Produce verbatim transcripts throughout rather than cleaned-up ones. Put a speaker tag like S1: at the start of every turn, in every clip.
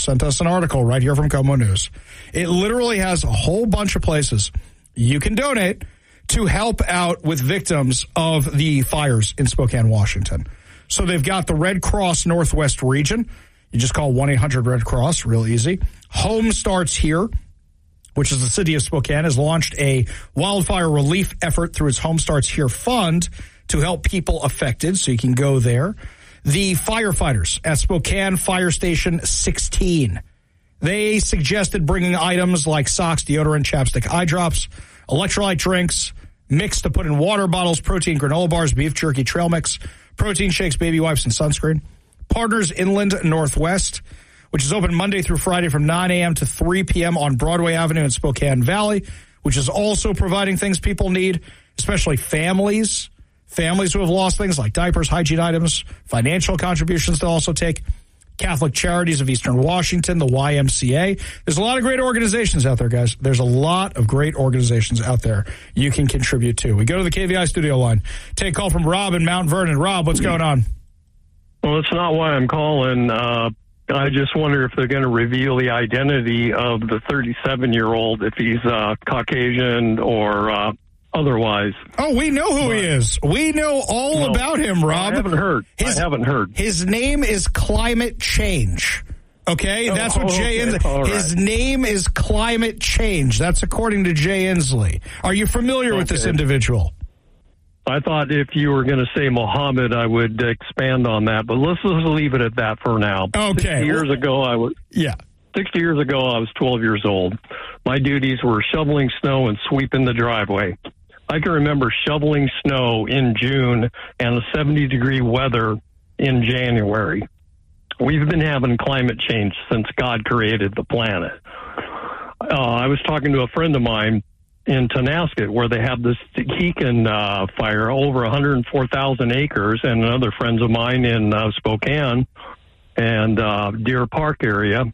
S1: sent us an article right here from KOMO News. It literally has a whole bunch of places you can donate to help out with victims of the fires in Spokane, Washington. So they've got the Red Cross Northwest region. You just call one eight hundred red cross, real easy. Home Starts Here, which is the city of Spokane, has launched a wildfire relief effort through its Home Starts Here fund to help people affected, so you can go there. The firefighters at Spokane Fire Station sixteen, they suggested bringing items like socks, deodorant, chapstick, eye drops, electrolyte drinks, mix to put in water bottles, protein granola bars, beef jerky, trail mix, protein shakes, baby wipes, and sunscreen. Partners Inland Northwest, which is open Monday through Friday from nine a.m. to three p.m. on Broadway Avenue in Spokane Valley, which is also providing things people need, especially families, families who have lost things like diapers, hygiene items, financial contributions to also take. Catholic Charities of Eastern Washington, the Y M C A. There's a lot of great organizations out there, guys. There's a lot of great organizations out there you can contribute to. We go to the K V I studio line. Take a call from Rob in Mount Vernon. Rob, what's going on?
S2: Well, that's not why I'm calling. Uh, I just wonder if they're going to reveal the identity of the thirty-seven-year-old, if he's uh, Caucasian or uh, otherwise.
S1: Oh, we know who but, he is. We know all no, about him, Rob.
S2: I haven't heard.
S1: His,
S2: I haven't heard.
S1: His name is Climate Change. Okay?
S2: Oh,
S1: That's what Jay
S2: okay.
S1: Inslee...
S2: Right.
S1: His name is Climate Change. That's according to Jay Inslee. Are you familiar okay. with this individual?
S2: I thought if you were going to say Mohammed, I would expand on that, but let's just leave it at that for now.
S1: Okay.
S2: Sixty years
S1: well,
S2: ago, I was
S1: yeah.
S2: Sixty years ago, I was twelve years old. My duties were shoveling snow and sweeping the driveway. I can remember shoveling snow in June and the seventy-degree weather in January. We've been having climate change since God created the planet. Uh, I was talking to a friend of mine in Tonasket, where they have this Hekin uh, fire, over one hundred four thousand acres, and other friends of mine in uh, Spokane and uh, Deer Park area.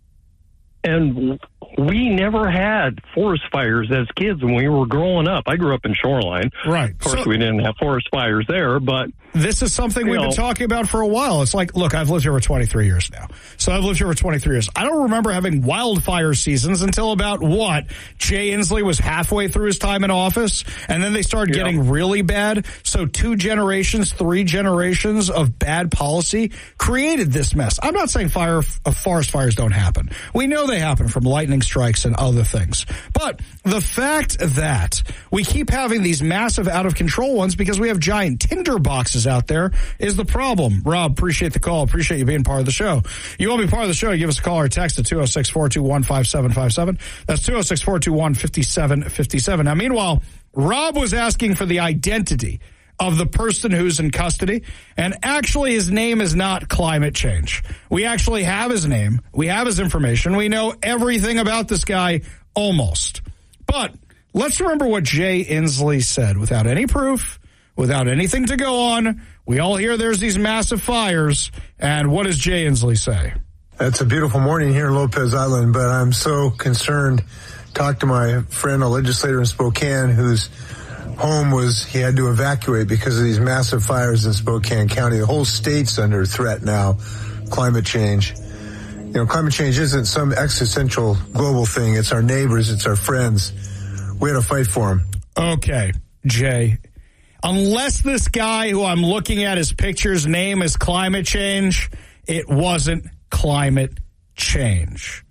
S2: And we never had forest fires as kids when we were growing up. I grew up in Shoreline.
S1: Right.
S2: Of course,
S1: so,
S2: we didn't have forest fires there, but...
S1: This is something we've know, been talking about for a while. It's like, look, I've lived here for twenty-three years now. So I've lived here for twenty-three years. I don't remember having wildfire seasons until about what? Jay Inslee was halfway through his time in office, and then they started yeah. getting really bad. So two generations, three generations of bad policy created this mess. I'm not saying fire, uh, forest fires don't happen. We know they happen from lightning strikes and other things. But the fact that we keep having these massive out-of-control ones because we have giant tinder boxes out there is the problem. Rob, appreciate the call. Appreciate you being part of the show. You want to be part of the show, give us a call or text at two oh six, four two one, five seven five seven. That's two oh six, four two one, five seven five seven. Now, meanwhile, Rob was asking for the identity of the person who's in custody, and actually his name is not Climate Change. We actually have his name. We have his information. We know everything about this guy, almost. But let's remember what Jay Inslee said without any proof, without anything to go on. We all hear there's these massive fires, and what does Jay Inslee say?
S3: It's a beautiful morning here in Lopez Island, but I'm so concerned. Talked to my friend, a legislator in Spokane, whose home was, he had to evacuate because of these massive fires in Spokane County. The whole state's under threat now, climate change. You know, climate change isn't some existential global thing. It's our neighbors. It's our friends. We had to fight for them.
S1: Okay, Jay. Unless this guy who I'm looking at his picture's name is Climate Change, it wasn't climate change.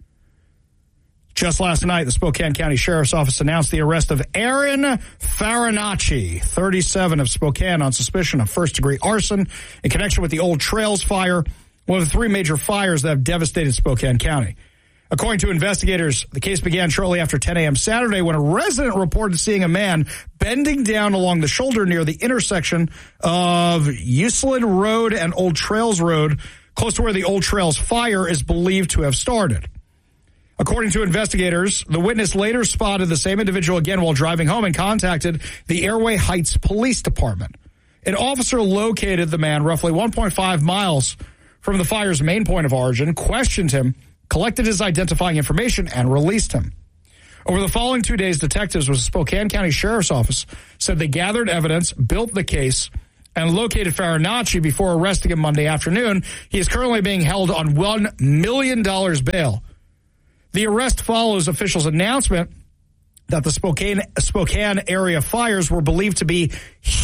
S1: Just last night, the Spokane County Sheriff's Office announced the arrest of Aaron Farinacci, thirty-seven, of Spokane, on suspicion of first-degree arson in connection with the Old Trails fire, one of the three major fires that have devastated Spokane County. According to investigators, the case began shortly after ten a.m. Saturday when a resident reported seeing a man bending down along the shoulder near the intersection of Euclid Road and Old Trails Road, close to where the Old Trails fire is believed to have started. According to investigators, the witness later spotted the same individual again while driving home and contacted the Airway Heights Police Department. An officer located the man roughly one point five miles from the fire's main point of origin, questioned him, collected his identifying information, and released him. Over the following two days, detectives with the Spokane County Sheriff's Office said they gathered evidence, built the case, and located Farinacci before arresting him Monday afternoon. He is currently being held on one million dollars bail. The arrest follows officials' announcement that the Spokane, Spokane area fires were believed to be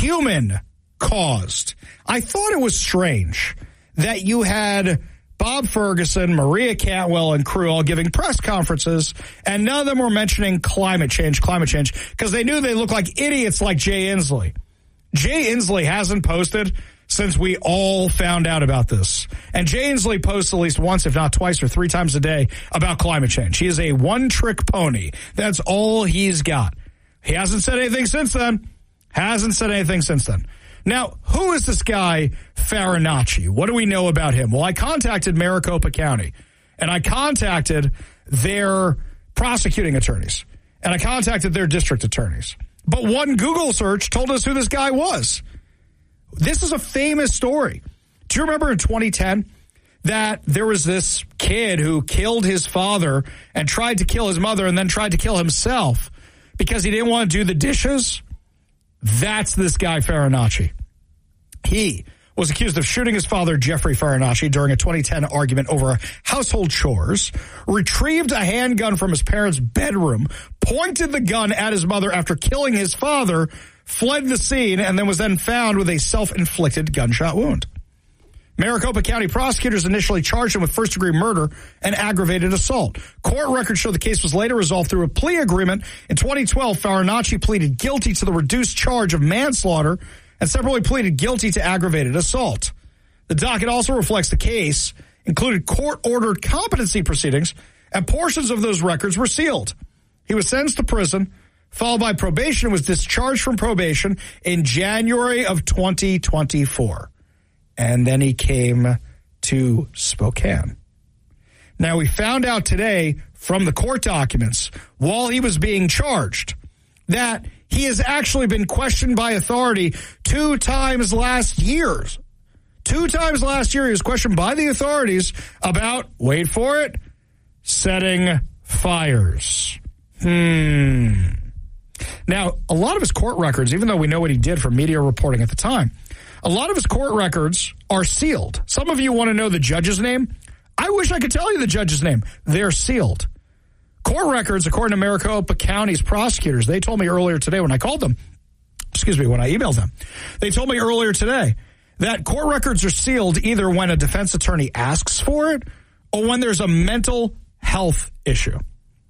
S1: human-caused. I thought it was strange that you had Bob Ferguson, Maria Cantwell, and crew all giving press conferences, and none of them were mentioning climate change, climate change, because they knew they looked like idiots like Jay Inslee. Jay Inslee hasn't posted since we all found out about this. And Jay Inslee posts at least once, if not twice or three times a day, about climate change. He is a one-trick pony. That's all he's got. He hasn't said anything since then. Hasn't said anything since then. Now, who is this guy, Farinacci? What do we know about him? Well, I contacted Maricopa County, and I contacted their prosecuting attorneys, and I contacted their district attorneys. But one Google search told us who this guy was. This is a famous story. Do you remember in twenty ten that there was this kid who killed his father and tried to kill his mother and then tried to kill himself because he didn't want to do the dishes? That's this guy, Farinacci. He was accused of shooting his father, Jeffrey Farinacci, during a twenty ten argument over household chores, retrieved a handgun from his parents' bedroom, pointed the gun at his mother after killing his father, fled the scene, and then was then found with a self-inflicted gunshot wound. Maricopa County prosecutors initially charged him with first-degree murder and aggravated assault. Court records show the case was later resolved through a plea agreement. In twenty twelve, Farinacci pleaded guilty to the reduced charge of manslaughter and separately pleaded guilty to aggravated assault. The docket also reflects the case included court-ordered competency proceedings, and portions of those records were sealed. He was sentenced to prison, followed by probation, and was discharged from probation in January of twenty twenty-four. And then he came to Spokane. Now, we found out today from the court documents, while he was being charged, that he has actually been questioned by authority two times last year. Two times last year, he was questioned by the authorities about, wait for it, setting fires. Hmm. Now, a lot of his court records, even though we know what he did from media reporting at the time, a lot of his court records are sealed. Some of you want to know the judge's name. I wish I could tell you the judge's name. They're sealed. Court records, according to Maricopa County's prosecutors, they told me earlier today when I called them, excuse me, when I emailed them, they told me earlier today that court records are sealed either when a defense attorney asks for it or when there's a mental health issue.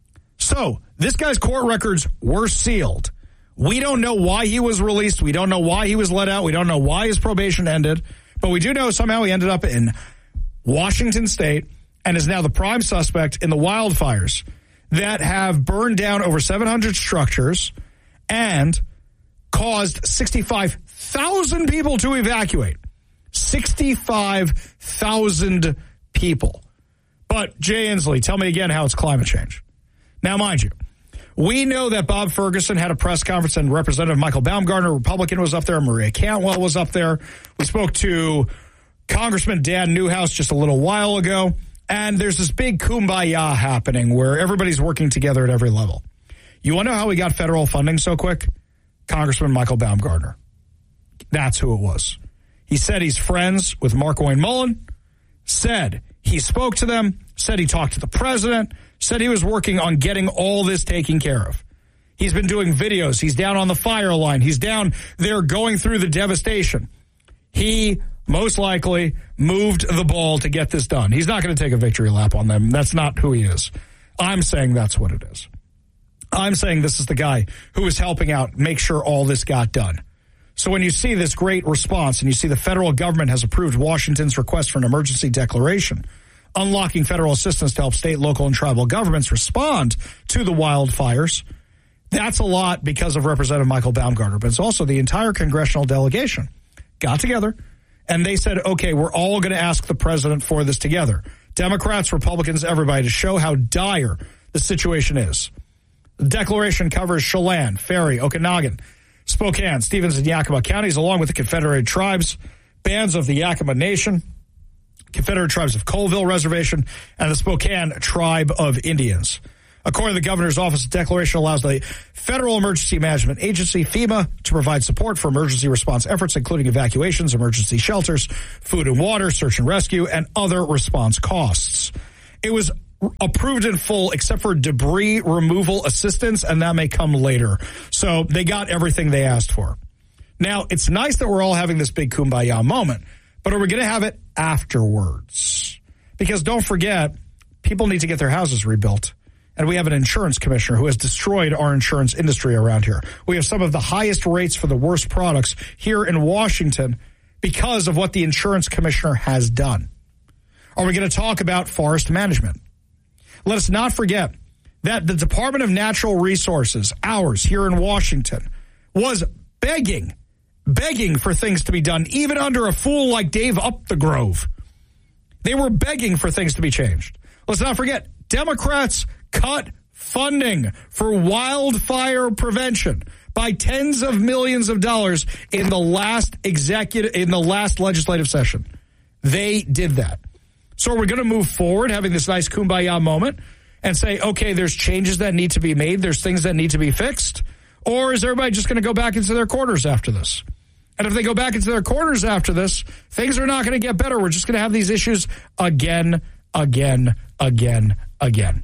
S1: So, this guy's court records were sealed. We don't know why he was released. We don't know why he was let out. We don't know why his probation ended. But we do know somehow he ended up in Washington State and is now the prime suspect in the wildfires that have burned down over seven hundred structures and caused sixty-five thousand people to evacuate. sixty-five thousand people. But, Jay Inslee, tell me again how it's climate change. Now, mind you, we know that Bob Ferguson had a press conference and Representative Michael Baumgartner, Republican, was up there. Maria Cantwell was up there. We spoke to Congressman Dan Newhouse just a little while ago. And there's this big kumbaya happening where everybody's working together at every level. You want to know how we got federal funding so quick? Congressman Michael Baumgartner. That's who it was. He said he's friends with Markwayne Mullin, said he spoke to them, said he talked to the president, said he was working on getting all this taken care of. He's been doing videos. He's down on the fire line. He's down there going through the devastation. He most likely moved the ball to get this done. He's not going to take a victory lap on them. That's not who he is. I'm saying that's what it is. I'm saying this is the guy who is helping out make sure all this got done. So when you see this great response and you see the federal government has approved Washington's request for an emergency declaration, unlocking federal assistance to help state, local, and tribal governments respond to the wildfires, that's a lot because of Representative Michael Baumgartner. But it's also the entire congressional delegation got together, and they said, okay, we're all going to ask the president for this together. Democrats, Republicans, everybody, to show how dire the situation is. The declaration covers Chelan, Ferry, Okanagan, Spokane, Stevens, and Yakima counties, along with the Confederated Tribes, bands of the Yakima Nation, Confederate Tribes of Colville Reservation, and the Spokane Tribe of Indians. According to the governor's office, the declaration allows the Federal Emergency Management Agency, FEMA, to provide support for emergency response efforts, including evacuations, emergency shelters, food and water, search and rescue, and other response costs. It was approved in full except for debris removal assistance, and that may come later. So they got everything they asked for. Now, it's nice that we're all having this big kumbaya moment, but are we going to have it afterwards? Because don't forget, people need to get their houses rebuilt. And we have an insurance commissioner who has destroyed our insurance industry around here. We have some of the highest rates for the worst products here in Washington because of what the insurance commissioner has done. Are we going to talk about forest management? Let us not forget that the Department of Natural Resources, ours here in Washington, was begging, begging for things to be done, even under a fool like Dave Upthegrove. They were begging for things to be changed. Let's not forget, Democrats cut funding for wildfire prevention by tens of millions of dollars in the last executive in the last legislative session. They did that. So are we going to move forward having this nice kumbaya moment and say, okay, there's changes that need to be made, there's things that need to be fixed? Or is everybody just going to go back into their quarters after this? And if they go back into their quarters after this, things are not going to get better. We're just going to have these issues again, again, again, again.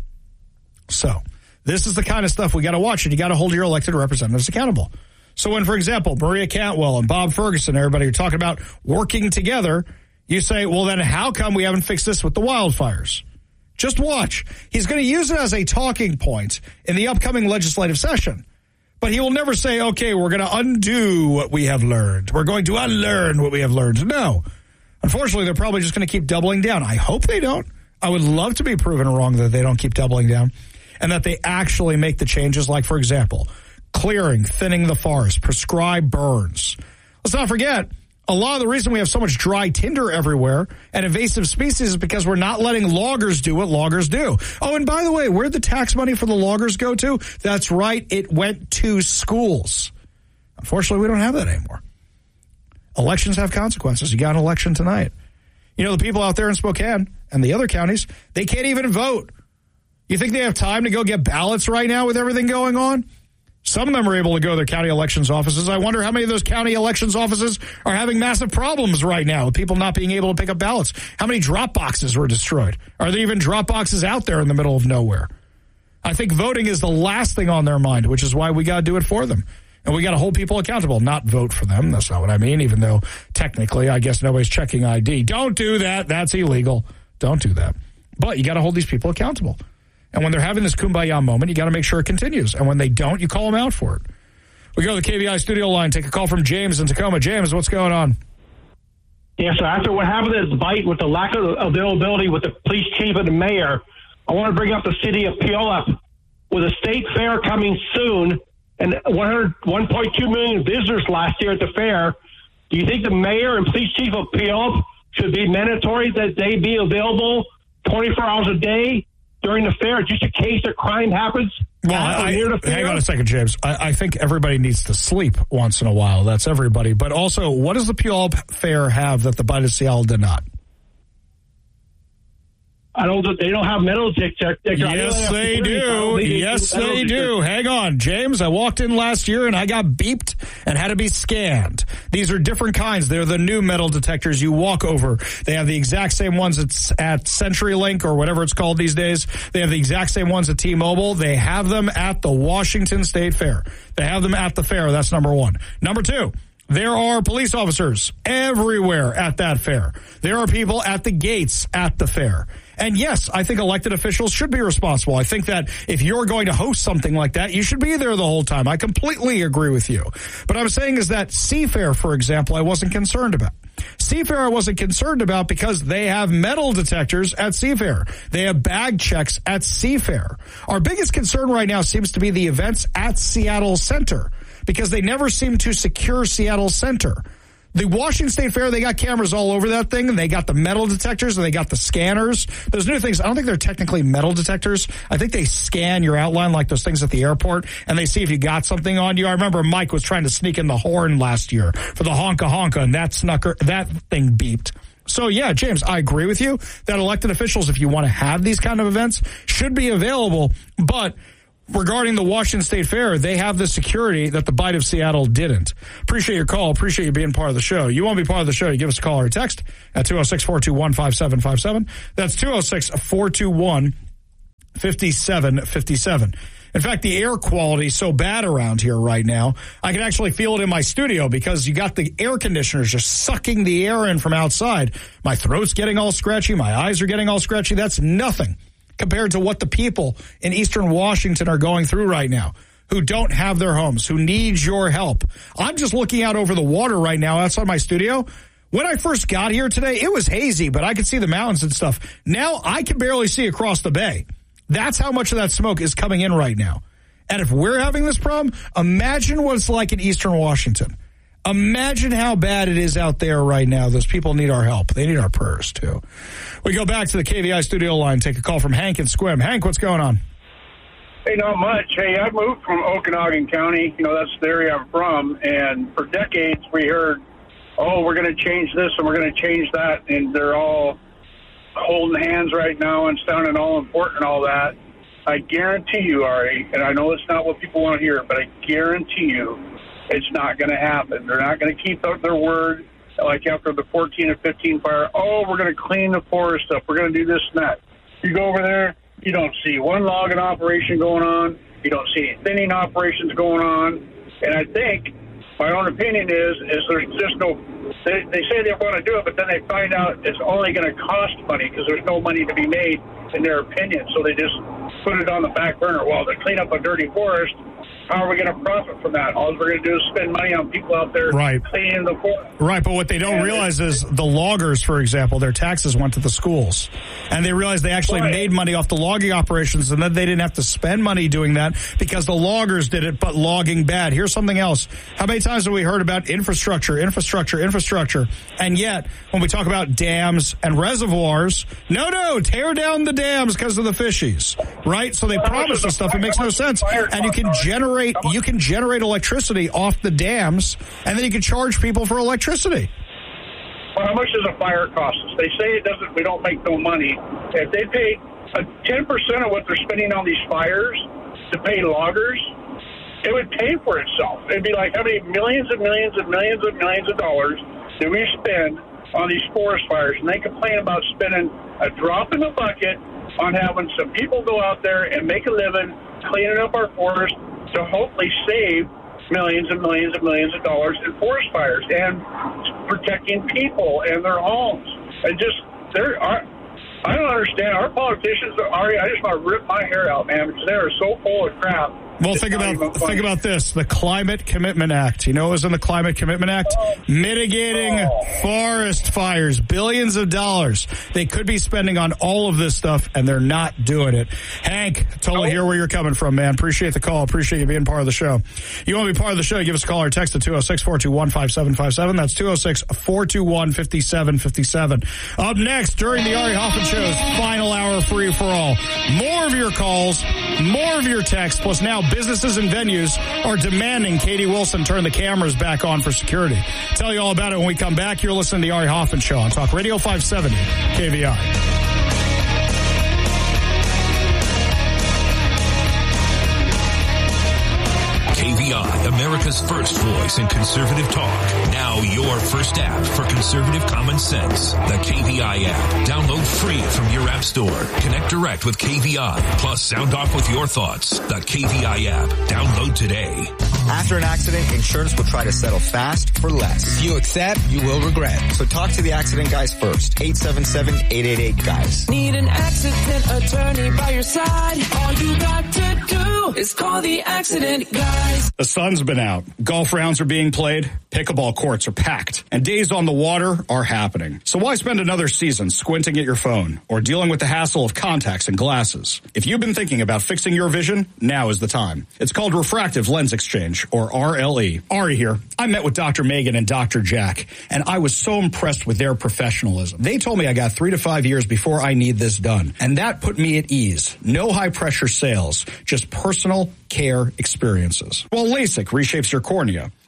S1: So this is the kind of stuff we got to watch, and you got to hold your elected representatives accountable. So when, for example, Maria Cantwell and Bob Ferguson, everybody are talking about working together, you say, well, then how come we haven't fixed this with the wildfires? Just watch. He's going to use it as a talking point in the upcoming legislative session. But he will never say, okay, we're going to undo what we have learned. We're going to unlearn what we have learned. No. Unfortunately, they're probably just going to keep doubling down. I hope they don't. I would love to be proven wrong that they don't keep doubling down and that they actually make the changes, like, for example, clearing, thinning the forest, prescribed burns. Let's not forget, a lot of the reason we have so much dry tinder everywhere and invasive species is because we're not letting loggers do what loggers do. Oh, and by the way, where'd the tax money for the loggers go to? That's right, it went to schools. Unfortunately, we don't have that anymore. Elections have consequences. You got an election tonight. You know, the people out there in Spokane and the other counties, they can't even vote. You think they have time to go get ballots right now with everything going on? Some of them are able to go to their county elections offices. I wonder how many of those county elections offices are having massive problems right now with people not being able to pick up ballots. How many drop boxes were destroyed? Are there even drop boxes out there in the middle of nowhere? I think voting is the last thing on their mind, which is why we got to do it for them. And we got to hold people accountable, not vote for them. That's not what I mean, even though technically I guess nobody's checking I D. Don't do that. That's illegal. Don't do that. But you got to hold these people accountable. And when they're having this kumbaya moment, you got to make sure it continues. And when they don't, you call them out for it. We go to the K V I studio line, take a call from James in Tacoma. James, what's going on?
S4: Yeah, so after what happened at this bite with the lack of availability with the police chief and the mayor, I want to bring up the city of Puyallup with a state fair coming soon and one point two million visitors last year at the fair. Do you think the mayor and police chief of Puyallup should be mandatory that they be available twenty-four hours a day during the fair, just in case a crime happens?
S1: Well, I, I, hang on a second, James. I, I think everybody needs to sleep once in a while. That's everybody. But also, what does the Puyallup Fair have that the Bite of Seattle did not?
S4: I don't. They don't have metal detectors.
S1: Yes, they do. Yes, they do. Hang on, James. I walked in last year and I got beeped and had to be scanned. These are different kinds. They're the new metal detectors you walk over. They have the exact same ones at, at CenturyLink or whatever it's called these days. They have the exact same ones at T-Mobile. They have them at the Washington State Fair. They have them at the fair. That's number one. Number two. There are police officers everywhere at that fair. There are people at the gates at the fair. And yes, I think elected officials should be responsible. I think that if you're going to host something like that, you should be there the whole time. I completely agree with you. But I'm saying is that Seafair, for example, I wasn't concerned about. Seafair I wasn't concerned about because they have metal detectors at Seafair. They have bag checks at Seafair. Our biggest concern right now seems to be the events at Seattle Center because they never seem to secure Seattle Center. The Washington State Fair, they got cameras all over that thing, and they got the metal detectors, and they got the scanners. Those new things, I don't think they're technically metal detectors. I think they scan your outline like those things at the airport, and they see if you got something on you. I remember Mike was trying to sneak in the horn last year for the honka honka, and that snucker, that thing beeped. So, yeah, James, I agree with you that elected officials, if you want to have these kind of events, should be available. But regarding the Washington State Fair, they have the security that the Bite of Seattle didn't. Appreciate your call. Appreciate you being part of the show. You want to be part of the show, you give us a call or a text at two oh six, four two one, five seven five seven. That's two oh six, four two one, five seven five seven. In fact, the air quality is so bad around here right now, I can actually feel it in my studio because you got the air conditioners just sucking the air in from outside. My throat's getting all scratchy. My eyes are getting all scratchy. That's nothing compared to what the people in Eastern Washington are going through right now, who don't have their homes, who need your help. I'm just looking out over the water right now outside my studio. When I first got here today, it was hazy, but I could see the mountains and stuff. Now I can barely see across the bay. That's how much of that smoke is coming in right now. And if we're having this problem, imagine what it's like in Eastern Washington. Imagine how bad it is out there right now. Those people need our help. They need our prayers, too. We go back to the K V I studio line, take a call from Hank and Squim. Hank, what's going on?
S5: Hey, not much. Hey, I moved from Okanagan County. You know, that's the area I'm from. And for decades, we heard, oh, we're going to change this and we're going to change that. And they're all holding hands right now and sounding all important and all that. I guarantee you, Ari, and I know it's not what people want to hear, but I guarantee you it's not going to happen. They're not going to keep up their word. Like after the fourteen or fifteen fire, oh, we're going to clean the forest up. We're going to do this and that. You go over there, you don't see one logging operation going on. You don't see any thinning operations going on. And I think my own opinion is, is there's just no, they, they say they want to do it, but then they find out it's only going to cost money because there's no money to be made in their opinion. So they just put it on the back burner. Well, to clean up a dirty forest, how are we going to profit from that? All we're going to do is spend money on people out there
S1: right.
S5: cleaning the forest.
S1: Right, but what they don't and realize is the loggers, for example, their taxes went to the schools. And they realized they actually right. made money off the logging operations, and then they didn't have to spend money doing that because the loggers did it, but logging bad. Here's something else. How many times have we heard about infrastructure, infrastructure, infrastructure? And yet, when we talk about dams and reservoirs, no, no, tear down the dams because of the fishies, right? So they promise this stuff. It makes no sense. And you can generate you can generate electricity off the dams, and then you can charge people for electricity.
S5: Well, how much does a fire cost us? They say it doesn't. We don't make no money. If they pay a ten percent of what they're spending on these fires to pay loggers, it would pay for itself. It'd be like how many millions and millions and millions and millions of dollars do we spend on these forest fires? And they complain about spending a drop in the bucket on having some people go out there and make a living cleaning up our forest to hopefully save millions and millions and millions of dollars in forest fires and protecting people and their homes. And just, there are, I don't understand. Our politicians, are, I just want to rip my hair out, man, because they are so full of crap.
S1: Well, think about think about this. The Climate Commitment Act. You know what was in the Climate Commitment Act? Oh. Mitigating oh. forest fires. Billions of dollars. They could be spending on all of this stuff, and they're not doing it. Hank, totally oh. hear where you're coming from, man. Appreciate the call. Appreciate you being part of the show. You want to be part of the show, give us a call or text at two oh six, four two one, five seven five seven. That's two oh six, four two one, five seven five seven. Up next, during the Ari Hoffman Show's final hour free for all. More of your calls, more of your texts, plus now businesses and venues are demanding Katie Wilson turn the cameras back on for security. Tell you all about it when we come back. You're listening to the Ari Hoffman Show on Talk Radio five seventy K V I.
S6: K V I, America's first voice in conservative talk. Now your first app for conservative common sense. The K V I app. Download free from your app store. Connect direct with K V I. Plus sound off with your thoughts. The K V I app. Download today.
S7: After an accident, insurance will try to settle fast for less. If you accept, you will regret. So talk to the accident guys first. eight seven seven, eight eight eight, guys.
S8: Need an accident attorney by your side. All you got to do is call the accident guys.
S1: The sun's been out. Golf rounds are being played. Pickleball courts are packed. And days on the water are happening. So why spend another season squinting at your phone or dealing with the hassle of contacts and glasses? If you've been thinking about fixing your vision, now is the time. It's called Refractive Lens Exchange, or R L E. Ari here. I met with Doctor Megan and Doctor Jack, and I was so impressed with their professionalism. They told me I got three to five years before I need this done. And that put me at ease. No high-pressure sales, just personal care experiences. Well, LASIK reshapes your cornea.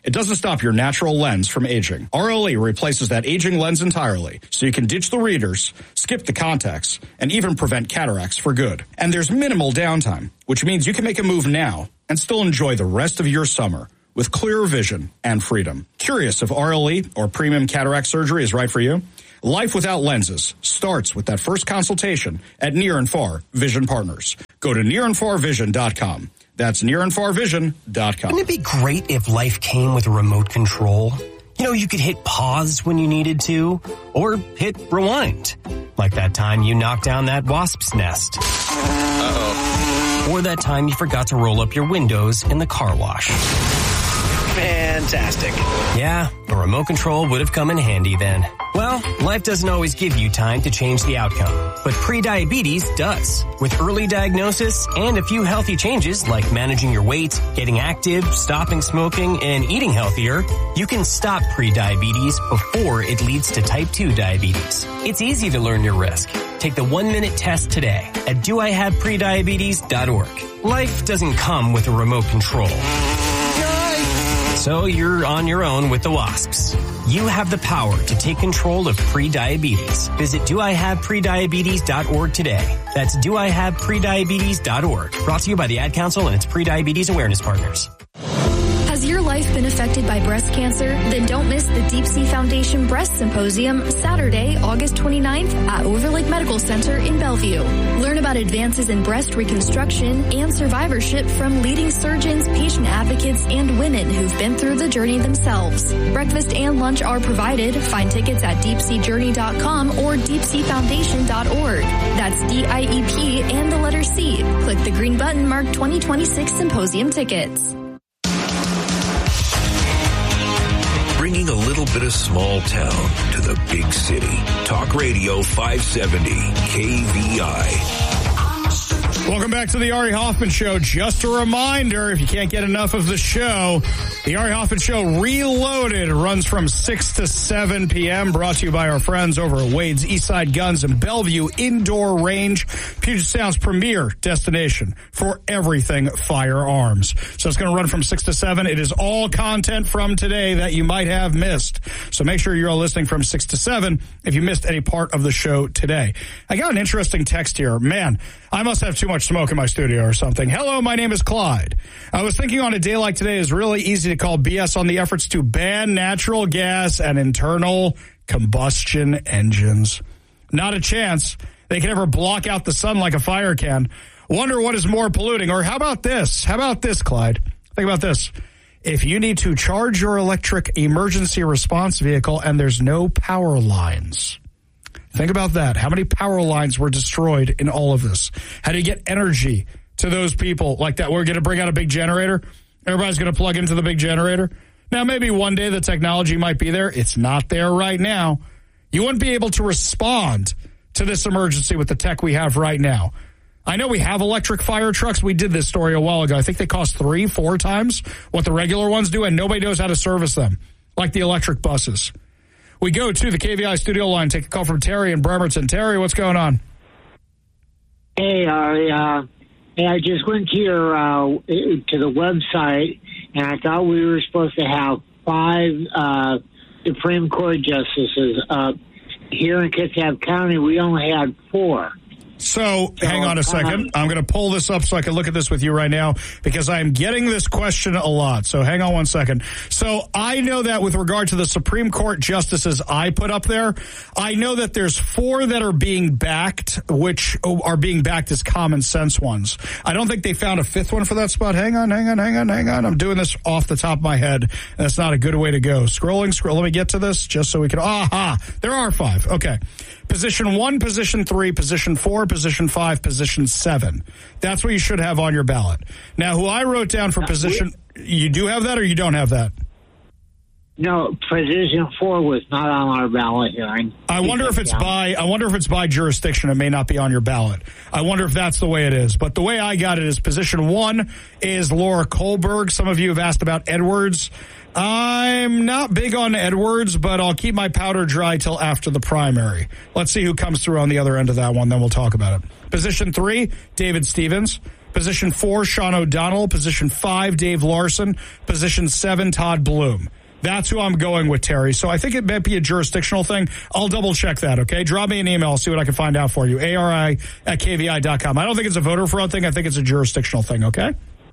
S1: It doesn't stop your natural lens from aging. R L E replaces that aging lens entirely, so you can ditch the readers, skip the contacts, and even prevent cataracts for good. And there's minimal downtime, which means you can make a move now and still enjoy the rest of your summer with clearer vision and freedom. Curious if R L E or premium cataract surgery is right for you? Life without lenses starts with that first consultation at Near and Far Vision Partners. Go to near and far vision dot com. That's near and far vision dot com.
S9: Wouldn't it be great if life came with a remote control? You know, you could hit pause when you needed to, or hit rewind. Like that time you knocked down that wasp's nest. Uh-oh. Or that time you forgot to roll up your windows in the car wash.
S10: Fantastic.
S9: Yeah, a remote control would have come in handy then. Well, life doesn't always give you time to change the outcome, but prediabetes does. With early diagnosis and a few healthy changes like managing your weight, getting active, stopping smoking, and eating healthier, you can stop prediabetes before it leads to type two diabetes. It's easy to learn your risk. Take the one-minute test today at do I have prediabetes dot org. Life doesn't come with a remote control. So you're on your own with the wasps. You have the power to take control of prediabetes. Visit do I have prediabetes dot org today. That's do I have prediabetes dot org. Brought to you by the Ad Council and its Prediabetes Awareness Partners.
S11: Has your life been affected by breast cancer? Then don't miss the Deep Sea Foundation Breast Symposium Saturday, August twenty-ninth at Overlake Medical Center in Bellevue. Learn about advances in breast reconstruction and survivorship from leading surgeons, patient advocates, and women who've been through the journey themselves. Breakfast and lunch are provided. Find tickets at deep sea journey dot com or deep sea foundation dot org. That's D I E P and the letter C. Click the green button marked twenty twenty-six Symposium Tickets.
S6: Bringing a little bit of small town to the big city. Talk Radio five seventy K V I.
S1: Welcome back to the Ari Hoffman Show. Just a reminder, if you can't get enough of the show, the Ari Hoffman Show Reloaded runs from six to seven p.m. Brought to you by our friends over at Wade's Eastside Guns and Bellevue Indoor Range, Puget Sound's premier destination for everything firearms. So it's going to run from six to seven. It is all content from today that you might have missed. So make sure you're all listening from six to seven if you missed any part of the show today. I got an interesting text here. Man, I must have too much smoke in my studio or something. Hello, my name is Clyde. I was thinking on a day like today is really easy to call B S on the efforts to ban natural gas and internal combustion engines. Not a chance. They can never block out the sun like a fire can. Wonder what is more polluting. Or how about this? How about this, Clyde? Think about this. If you need to charge your electric emergency response vehicle and there's no power lines, think about that. How many power lines were destroyed in all of this? How do you get energy to those people like that? We're going to bring out a big generator. Everybody's going to plug into the big generator. Now, maybe one day the technology might be there. It's not there right now. You wouldn't be able to respond to this emergency with the tech we have right now. I know we have electric fire trucks. We did this story a while ago. I think they cost three, four times what the regular ones do, and nobody knows how to service them, like the electric buses. We go to the K V I studio line, take a call from Terry in Bremerton. Terry, what's going on?
S12: Hey, Ari, uh, hey, I just went to your uh, to the website, and I thought we were supposed to have five uh, Supreme Court justices. Uh, here in Kitsap County, we only had four.
S1: So, so hang on a second. I'm going to pull this up so I can look at this with you right now because I'm getting this question a lot. So hang on one second. So I know that with regard to the Supreme Court justices I put up there, I know that there's four that are being backed, which are being backed as common sense ones. I don't think they found a fifth one for that spot. Hang on, hang on, hang on, hang on. I'm doing this off the top of my head. That's not a good way to go. Scrolling, scroll. Let me get to this just so we can. Aha! There are five. Okay. Position one, position three, position four, position five, position seven. That's what you should have on your ballot. Now, who I wrote down for position, you do have that or you don't have that?
S12: No, position four was not on our ballot hearing.
S1: I wonder if it's by, I wonder if it's by jurisdiction. It may not be on your ballot. I wonder if that's the way it is. But the way I got it is position one is Laura Kohlberg. Some of you have asked about Edwards. I'm not big on Edwards, but I'll keep my powder dry till after the primary. Let's see who comes through on the other end of that one, then we'll talk about it. Position three, David Stevens. Position four, Sean O'Donnell. Position five, Dave Larson. Position seven, Todd Bloom. That's who I'm going with, Terry. So I think it might be a jurisdictional thing. I'll double check that, okay? Drop me an email. I'll see what I can find out for you. A R I at K V I dot com. I don't think it's a voter fraud thing. I think it's a jurisdictional thing, okay?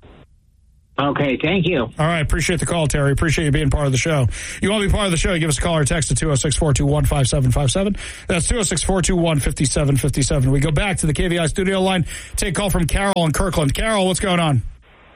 S12: Okay, thank you.
S1: All right, appreciate the call, Terry. Appreciate you being part of the show. You want to be part of the show, give us a call or text at two oh six, four two one, five seven five seven. That's two oh six, four two one, five seven five seven. We go back to the K V I studio line. Take a call from Carol in Kirkland. Carol, what's going on?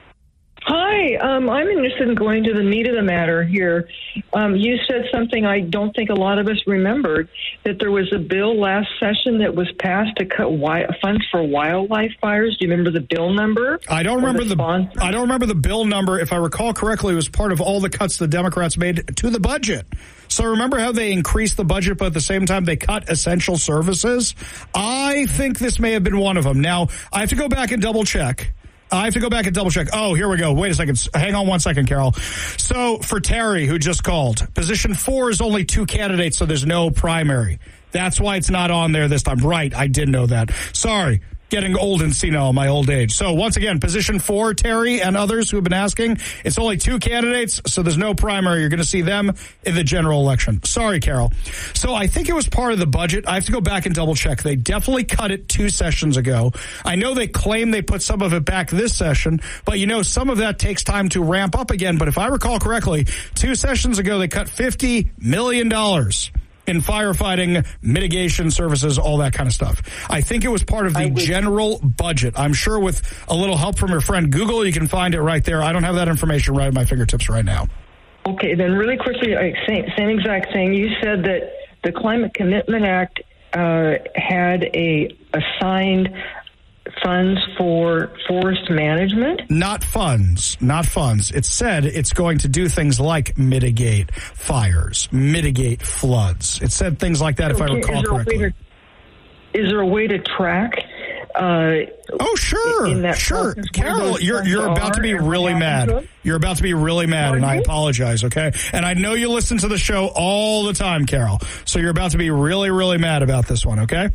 S10: Hi, um, I'm interested in going to the meat of the matter here. Um, you said something I don't think a lot of us remembered, that there was a bill last session that was passed to cut wi- funds for wildlife fires. Do you remember the bill number?
S1: I don't remember
S10: the,
S1: the I don't remember the bill number. If I recall correctly, it was part of all the cuts the Democrats made to the budget. So remember how they increased the budget, but at the same time they cut essential services? I think this may have been one of them. Now, I have to go back and double check. I have to go back and double check. Oh, here we go. Wait a second. Hang on one second, Carol. So for Terry, who just called, position four is only two candidates, so there's no primary. That's why it's not on there this time. Right. I did know that. Sorry. Getting old and senile in my old age. So once again, position four, Terry and others who have been asking, it's only two candidates, so there's no primary. You're going to see them in the general election. Sorry, Carol. So I think it was part of the budget. I have to go back and double check. They definitely cut it two sessions ago. I know they claim they put some of it back this session, but you know, some of that takes time to ramp up again. But if I recall correctly, two sessions ago, they cut fifty million dollars. In firefighting, mitigation services, all that kind of stuff. I think it was part of the general budget. I'm sure with a little help from your friend Google, you can find it right there. I don't have that information right at my fingertips right now.
S10: Okay, then really quickly, same, same exact thing. You said that the Climate Commitment Act uh, had a assigned funds for forest management?
S1: Not funds, not funds. It said it's going to do things like mitigate fires, mitigate floods. It said things like that, if
S10: okay,
S1: I recall
S10: is
S1: correctly.
S10: To, is there a way to track? Uh,
S1: oh, sure,
S10: in that
S1: sure. Carol, you're you're about to be really mad. You're about to be really mad, and I apologize, okay? And I know you listen to the show all the time, Carol, so you're about to be really, really mad about this one, okay?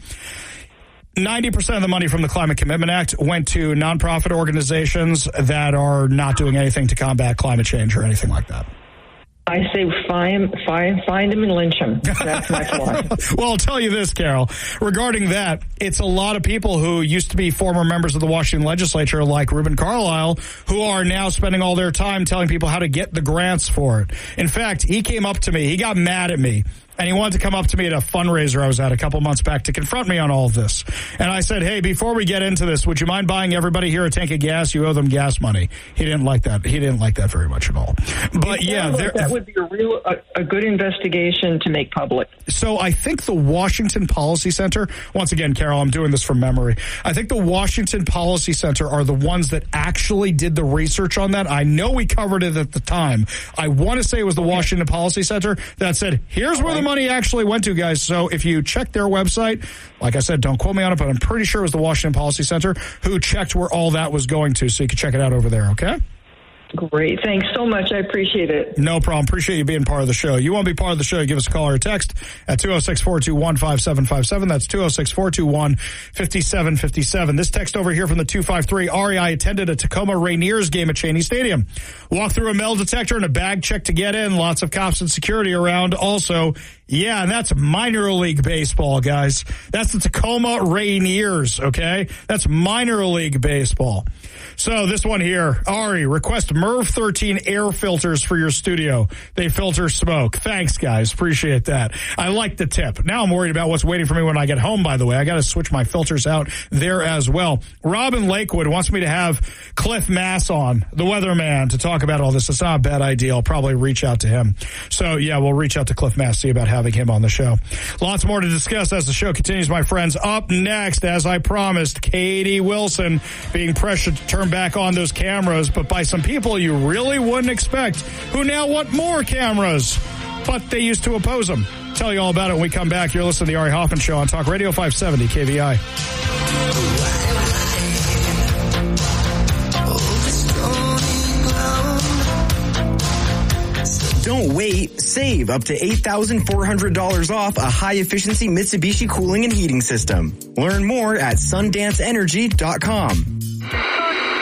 S1: ninety percent of the money from the Climate Commitment Act went to nonprofit organizations that are not doing anything to combat climate change or anything like that.
S10: I say find, find, find him and lynch him. That's my philosophy.
S1: Well, I'll tell you this, Carol. Regarding that, it's a lot of people who used to be former members of the Washington legislature, like Reuben Carlisle, who are now spending all their time telling people how to get the grants for it. In fact, he came up to me. He got mad at me. And he wanted to come up to me at a fundraiser I was at a couple months back to confront me on all of this. And I said, hey, before we get into this, would you mind buying everybody here a tank of gas? You owe them gas money. He didn't like that. He didn't like that very much at all. But yeah,
S10: like that would be a real a, a good investigation to make public.
S1: So I think the Washington Policy Center, once again, Carol, I'm doing this from memory. I think the Washington Policy Center are the ones that actually did the research on that. I know we covered it at the time. I want to say it was the Washington Policy Center that said, here's where the money actually went to, guys. So if you check their website, like I said, don't quote me on it, but I'm pretty sure it was the Washington Policy Center who checked where all that was going to. So you can check it out over there, okay?
S10: Great. Thanks so much. I appreciate it.
S1: No problem. Appreciate you being part of the show. You want to be part of the show, give us a call or a text at two oh six, four two one, five seven five seven. That's two oh six, four two one, five seven five seven. This text over here from the two five three. Ari, I attended a Tacoma Rainiers game at Cheney Stadium. Walked through a metal detector and a bag check to get in. Lots of cops and security around. Also, yeah, and that's minor league baseball, guys. That's the Tacoma Rainiers, okay? That's minor league baseball. So this one here, Ari, request MERV thirteen air filters for your studio. They filter smoke. Thanks, guys. Appreciate that. I like the tip. Now I'm worried about what's waiting for me when I get home, by the way. I got to switch my filters out there as well. Robin Lakewood wants me to have Cliff Mass on, the weatherman, to talk about all this. It's not a bad idea. I'll probably reach out to him. So, yeah, we'll reach out to Cliff Mass, see about having him on the show. Lots more to discuss as the show continues, my friends. Up next, as I promised, Katie Wilson being pressured to turn back on those cameras, but by some people you really wouldn't expect, who now want more cameras, but they used to oppose them. Tell you all about it when we come back. You're listening to the Ari Hoffman Show on Talk Radio five seventy K V I.
S13: Don't wait. Save up to eight thousand four hundred dollars off a high-efficiency Mitsubishi cooling and heating system. Learn more at sundance energy dot com.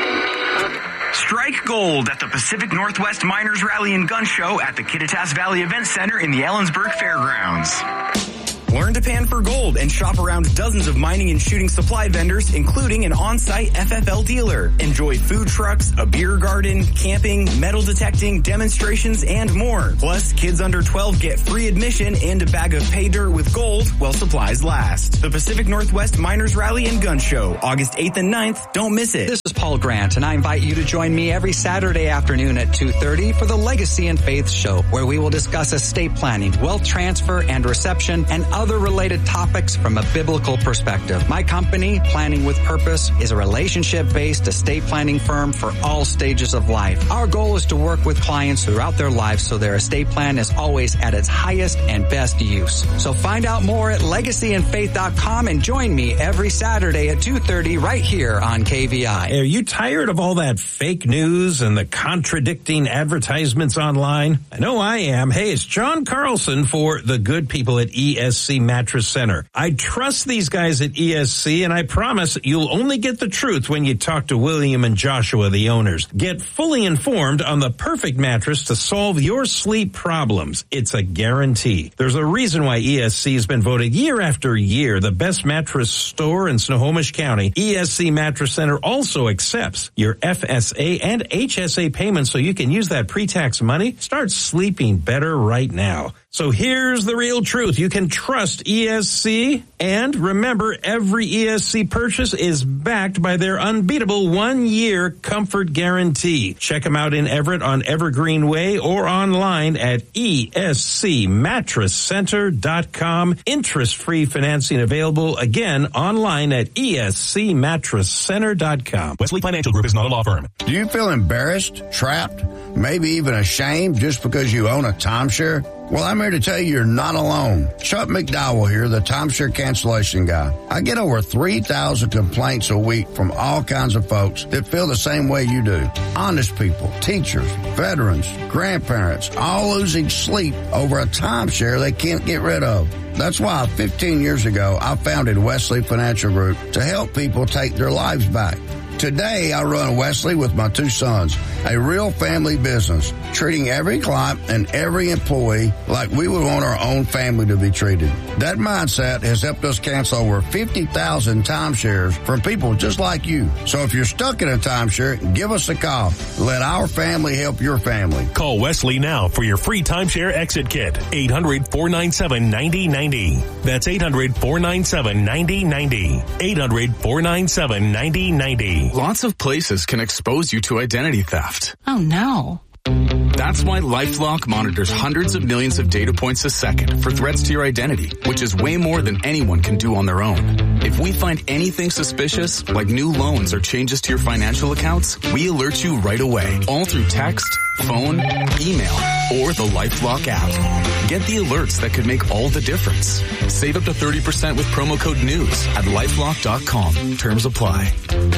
S13: Strike gold at the Pacific Northwest Miners Rally and Gun Show at the Kittitas Valley Event Center in the Ellensburg Fairgrounds. Learn to pan for gold and shop around dozens of mining and shooting supply vendors, including an on-site F F L dealer. Enjoy food trucks, a beer garden, camping, metal detecting, demonstrations, and more. Plus, kids under twelve get free admission and a bag of pay dirt with gold while supplies last. The Pacific Northwest Miners Rally and Gun Show, August eighth and ninth. Don't miss it.
S14: This is Paul Grant, and I invite you to join me every Saturday afternoon at two thirty for the Legacy and Faith Show, where we will discuss estate planning, wealth transfer and reception, and other related topics from a biblical perspective. My company, Planning with Purpose, is a relationship-based estate planning firm for all stages of life. Our goal is to work with clients throughout their lives so their estate plan is always at its highest and best use. So find out more at legacy and faith dot com and join me every Saturday at two thirty right here on K V I.
S15: Are you tired of all that fake news and the contradicting advertisements online? I know I am. Hey, it's John Carlson for the good people at E S C Mattress Center. I trust these guys at E S C, and I promise you'll only get the truth when you talk to William and Joshua, the owners. Get fully informed on the perfect mattress to solve your sleep problems. It's a guarantee. There's a reason why E S C has been voted year after year the best mattress store in Snohomish County. E S C Mattress Center also accepts your F S A and H S A payments so you can use that pre-tax money. Start sleeping better right now. So here's the real truth. You can trust E S C, and remember, every E S C purchase is backed by their unbeatable one-year comfort guarantee. Check them out in Everett on Evergreen Way or online at E S C mattress center dot com. Interest-free financing available, again, online at E S C mattress center dot com.
S6: Wesley Financial Group is not a law firm.
S16: Do you feel embarrassed, trapped, maybe even ashamed just because you own a timeshare? Well, I'm here to tell you you're not alone. Chuck McDowell here, the timeshare cancellation guy. I get over three thousand complaints a week from all kinds of folks that feel the same way you do. Honest people, teachers, veterans, grandparents, all losing sleep over a timeshare they can't get rid of. That's why fifteen years ago, I founded Wesley Financial Group to help people take their lives back. Today, I run Wesley with my two sons, a real family business, treating every client and every employee like we would want our own family to be treated. That mindset has helped us cancel over fifty thousand timeshares from people just like you. So if you're stuck in a timeshare, give us a call. Let our family help your family.
S6: Call Wesley now for your free timeshare exit kit. eight hundred, four nine seven, nine zero nine zero. That's eight hundred, four nine seven, nine zero nine zero. eight hundred, four nine seven, nine zero nine zero.
S17: Lots of places can expose you to identity theft.
S18: Oh no.
S17: That's why LifeLock monitors hundreds of millions of data points a second for threats to your identity, which is way more than anyone can do on their own. If we find anything suspicious, like new loans or changes to your financial accounts, we alert you right away, all through text, phone, email, or the LifeLock app. Get the alerts that could make all the difference. Save up to thirty percent with promo code NEWS at lifelock dot com. Terms apply.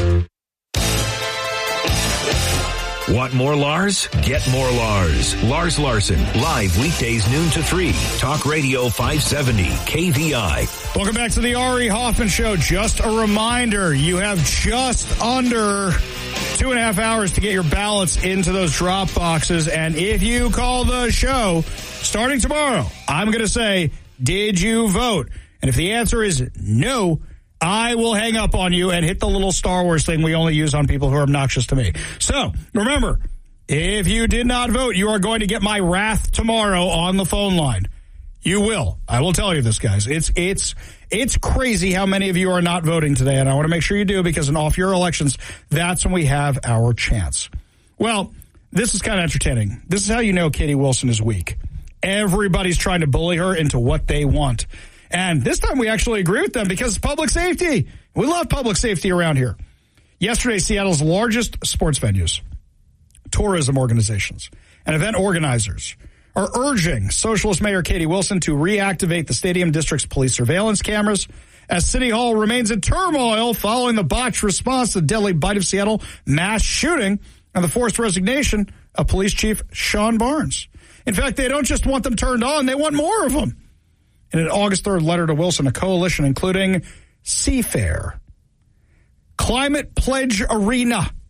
S6: Want more Lars? Get more Lars. Lars Larson, live weekdays noon to three. Talk Radio five seventy, K V I.
S1: Welcome back to the Ari Hoffman Show. Just a reminder, you have just under two and a half hours to get your ballots into those drop boxes. And if you call the show starting tomorrow, I'm going to say, did you vote? And if the answer is no, I will hang up on you and hit the little Star Wars thing we only use on people who are obnoxious to me. So, remember, if you did not vote, you are going to get my wrath tomorrow on the phone line. You will. I will tell you this, guys. It's it's it's crazy how many of you are not voting today, and I want to make sure you do, because in off-year elections, that's when we have our chance. Well, this is kind of entertaining. This is how you know Katie Wilson is weak. Everybody's trying to bully her into what they want. And this time we actually agree with them because it's public safety. We love public safety around here. Yesterday, Seattle's largest sports venues, tourism organizations, and event organizers are urging Socialist Mayor Katie Wilson to reactivate the Stadium District's police surveillance cameras as City Hall remains in turmoil following the botched response to the deadly Bite of Seattle mass shooting and the forced resignation of Police Chief Sean Barnes. In fact, they don't just want them turned on, they want more of them. In an August third letter to Wilson, a coalition including Seafair, Climate Pledge Arena,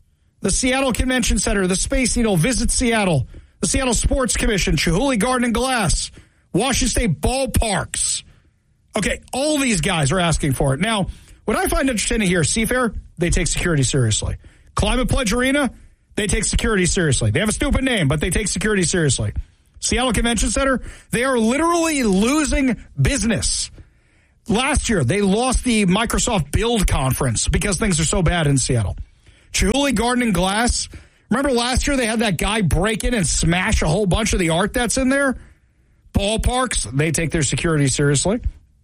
S1: the Seattle Convention Center, the Space Needle, Visit Seattle, the Seattle Sports Commission, Chihuly Garden and Glass, Washington State Ballparks. Okay, all these guys are asking for it. Now, what I find interesting here, Seafair, they take security seriously. Climate Pledge Arena, they take security seriously. They have a stupid name, but they take security seriously. Seattle Convention Center, they are literally losing business. Last year, they lost the Microsoft Build conference because things are so bad in Seattle. Chihuly Garden and Glass, remember last year they had that guy break in and smash a whole bunch of the art that's in there? Ballparks, they take their security seriously.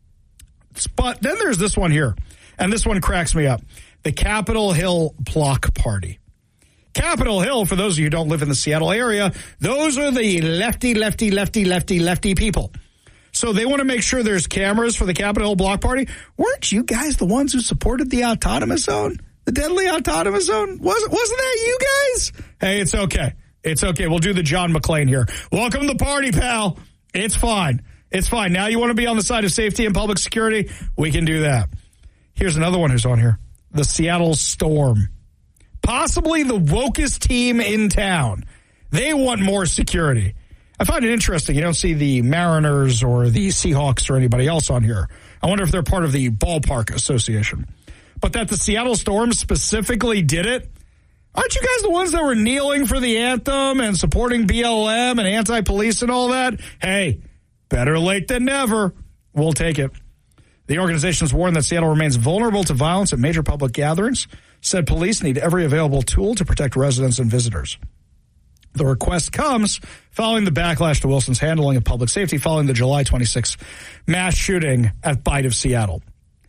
S1: But then there's this one here, and this one cracks me up. The Capitol Hill Block Party. Capitol Hill, for those of you who don't live in the Seattle area, those are the lefty, lefty, lefty, lefty, lefty people. So they want to make sure there's cameras for the Capitol Hill Block Party. Weren't you guys the ones who supported the autonomous zone? The deadly autonomous zone? Wasn't, wasn't that you guys? Hey, it's okay. It's okay. We'll do the John McClane here. Welcome to the party, pal. It's fine. It's fine. Now you want to be on the side of safety and public security? We can do that. Here's another one who's on here. The Seattle Storm. Possibly the wokest team in town. They want more security. I find it interesting. You don't see the Mariners or the Seahawks or anybody else on here. I wonder if they're part of the Ballpark Association. But that the Seattle Storm specifically did it? Aren't you guys the ones that were kneeling for the anthem and supporting B L M and anti-police and all that? Hey, better late than never. We'll take it. The organization's warned that Seattle remains vulnerable to violence at major public gatherings. Said police need every available tool to protect residents and visitors. The request comes following the backlash to Wilson's handling of public safety following the July twenty-sixth mass shooting at Bite of Seattle.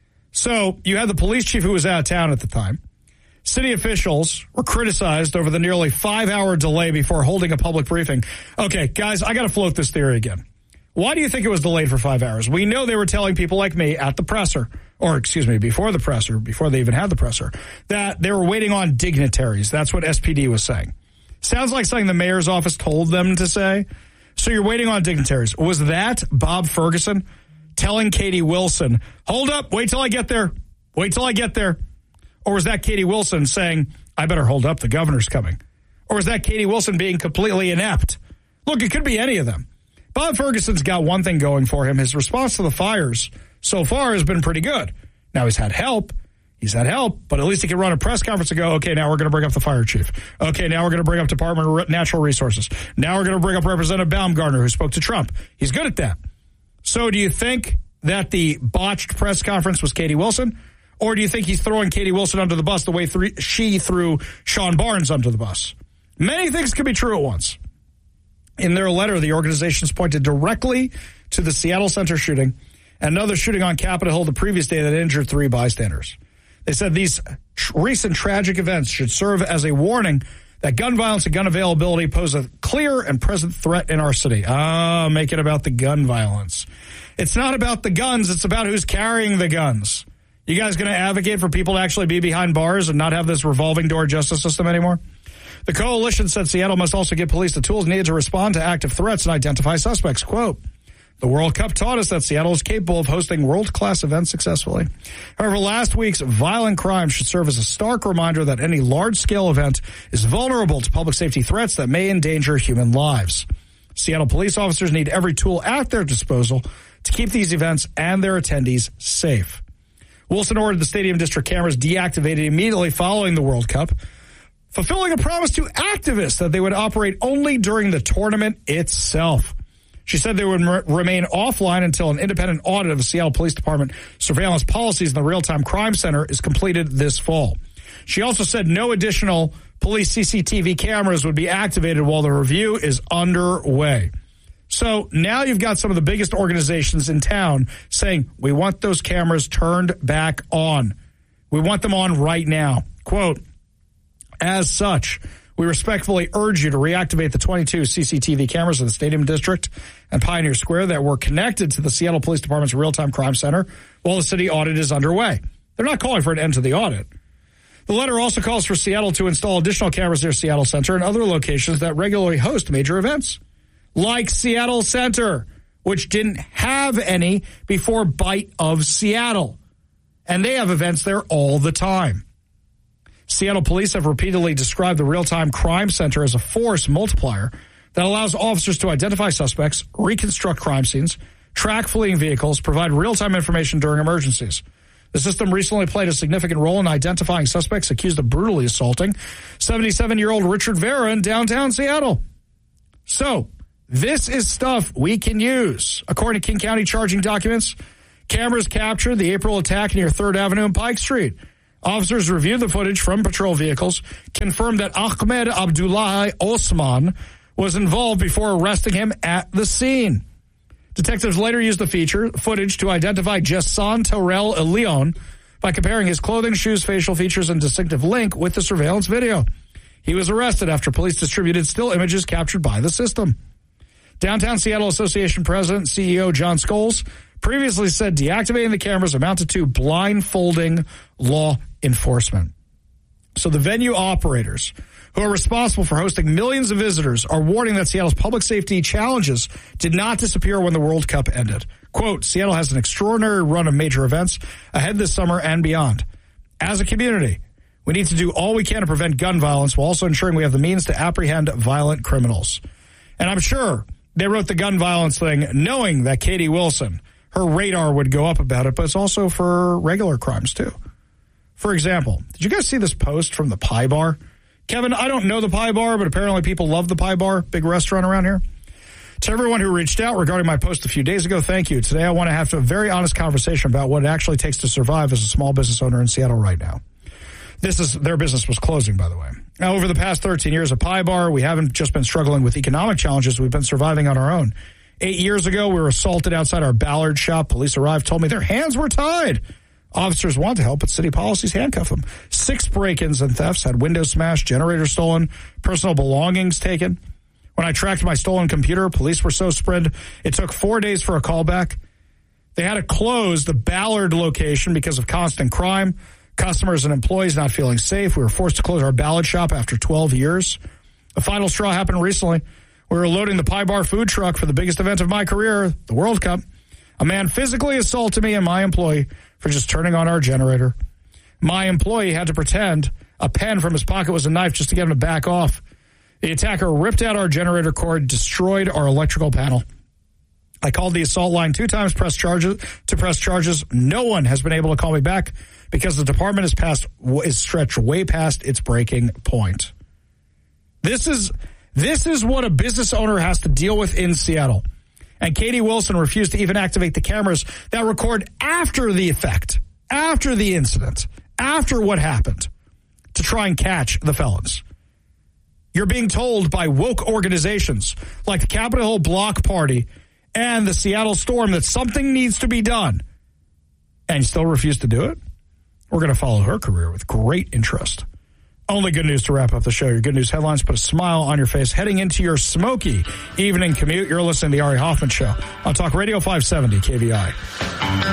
S1: So you had the police chief who was out of town at the time. City officials were criticized over the nearly five-hour delay before holding a public briefing. Okay, guys, I got to float this theory again. Why do you think it was delayed for five hours? We know they were telling people like me at the presser, or excuse me, before the presser, before they even had the presser, that they were waiting on dignitaries. That's what S P D was saying. Sounds like something the mayor's office told them to say. So you're waiting on dignitaries. Was that Bob Ferguson telling Katie Wilson, hold up, wait till I get there, wait till I get there? Or was that Katie Wilson saying, I better hold up, the governor's coming? Or is that Katie Wilson being completely inept? Look, it could be any of them. Bob Ferguson's got one thing going for him. His response to the fires so far has been pretty good. Now, he's had help. He's had help, but at least he can run a press conference and go, okay, now we're going to bring up the fire chief. Okay, now we're going to bring up Department of Natural Resources. Now we're going to bring up Representative Baumgartner, who spoke to Trump. He's good at that. So do you think that the botched press conference was Katie Wilson? Or do you think he's throwing Katie Wilson under the bus the way th- she threw Sean Barnes under the bus? Many things can be true at once. In their letter, the organizations pointed directly to the Seattle Center shooting and another shooting on Capitol Hill the previous day that injured three bystanders. They said these tr- recent tragic events should serve as a warning that gun violence and gun availability pose a clear and present threat in our city. Ah, make it about the gun violence. It's not about the guns. It's about who's carrying the guns. You guys going to advocate for people to actually be behind bars and not have this revolving door justice system anymore? The coalition said Seattle must also give police the tools needed to respond to active threats and identify suspects. Quote, the World Cup taught us that Seattle is capable of hosting world-class events successfully. However, last week's violent crime should serve as a stark reminder that any large-scale event is vulnerable to public safety threats that may endanger human lives. Seattle police officers need every tool at their disposal to keep these events and their attendees safe. Wilson ordered the stadium district cameras deactivated immediately following the World Cup, fulfilling a promise to activists that they would operate only during the tournament itself. She said they would m- remain offline until an independent audit of the Seattle Police Department surveillance policies in the Real-Time Crime Center is completed this fall. She also said no additional police C C T V cameras would be activated while the review is underway. So now you've got some of the biggest organizations in town saying, we want those cameras turned back on. We want them on right now. Quote, as such, we respectfully urge you to reactivate the twenty-two C C T V cameras in the Stadium District and Pioneer Square that were connected to the Seattle Police Department's Real-Time Crime Center while the city audit is underway. They're not calling for an end to the audit. The letter also calls for Seattle to install additional cameras near Seattle Center and other locations that regularly host major events, like Seattle Center, which didn't have any before Bite of Seattle. And they have events there all the time. Seattle police have repeatedly described the real-time crime center as a force multiplier that allows officers to identify suspects, reconstruct crime scenes, track fleeing vehicles, provide real-time information during emergencies. The system recently played a significant role in identifying suspects accused of brutally assaulting seventy-seven-year-old Richard Vera in downtown Seattle. So, this is stuff we can use. According to King County charging documents, cameras captured the April attack near third Avenue and Pike Street. Officers reviewed the footage from patrol vehicles, confirmed that Ahmed Abdullahi Osman was involved before arresting him at the scene. Detectives later used the feature footage to identify Jason Terrell Leon by comparing his clothing, shoes, facial features, and distinctive link with the surveillance video. He was arrested after police distributed still images captured by the system. Downtown Seattle Association President, C E O John Scholes, previously said deactivating the cameras amounted to blindfolding law enforcement. So the venue operators who are responsible for hosting millions of visitors are warning that Seattle's public safety challenges did not disappear when the World Cup ended. Quote, Seattle has an extraordinary run of major events ahead this summer and beyond. As a community, we need to do all we can to prevent gun violence while also ensuring we have the means to apprehend violent criminals. And I'm sure they wrote the gun violence thing knowing that Katie Wilson, her radar would go up about it, but it's also for regular crimes too. For example, did you guys see this post from the Pie Bar? Kevin, I don't know the Pie Bar, but apparently people love the Pie Bar, big restaurant around here. To everyone who reached out regarding my post a few days ago, thank you. Today I want to have a very honest conversation about what it actually takes to survive as a small business owner in Seattle right now. This is, their business was closing, by the way. Now, over the past thirteen years at Pie Bar, we haven't just been struggling with economic challenges, we've been surviving on our own. Eight years ago, we were assaulted outside our Ballard shop. Police arrived, told me their hands were tied. Officers want to help, but city policies handcuff them. Six break-ins and thefts, had windows smashed, generators stolen, personal belongings taken. When I tracked my stolen computer, police were so spread, it took four days for a callback. They had to close the Ballard location because of constant crime, customers and employees not feeling safe. We were forced to close our Ballard shop after twelve years. The final straw happened recently. We were loading the Pie Bar food truck for the biggest event of my career, the World Cup. A man physically assaulted me and my employee for just turning on our generator. My employee had to pretend a pen from his pocket was a knife just to get him to back off. The attacker ripped out our generator cord, destroyed our electrical panel. I called the assault line two times press charges to press charges. No one has been able to call me back because the department is past is stretched way past its breaking point. This is this is what a business owner has to deal with in Seattle. And Katie Wilson refused to even activate the cameras that record after the effect, after the incident, after what happened, to try and catch the felons. You're being told by woke organizations like the Capitol Hill Block Party and the Seattle Storm that something needs to be done, and you still refuse to do it? We're going to follow her career with great interest. Only good news to wrap up the show. Your good news headlines put a smile on your face heading into your smoky evening commute. You're listening to the Ari Hoffman Show on Talk Radio five seventy K V I.